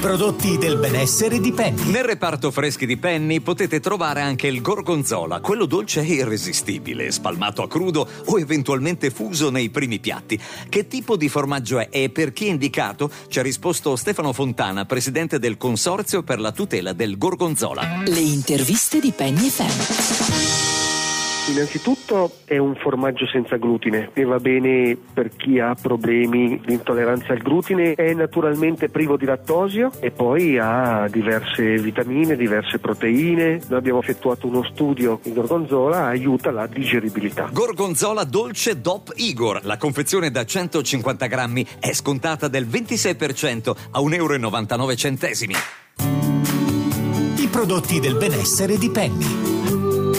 prodotti del benessere di Penny. Nel reparto freschi di Penny potete trovare anche il gorgonzola, quello dolce e irresistibile, spalmato a crudo o eventualmente fuso nei primi piatti. Che tipo di formaggio è e per chi è indicato? Ci ha risposto Stefano Fontana, presidente del Consorzio per la tutela del gorgonzola. Le interviste di Penny FM. Innanzitutto è un formaggio senza glutine e va bene per chi ha problemi di intolleranza al glutine, è naturalmente privo di lattosio e poi ha diverse vitamine, diverse proteine. Noi abbiamo effettuato uno studio, il gorgonzola aiuta la digeribilità. Gorgonzola dolce DOP Igor, la confezione da 150 grammi è scontata del 26% a €1,99. I prodotti del benessere di Penny.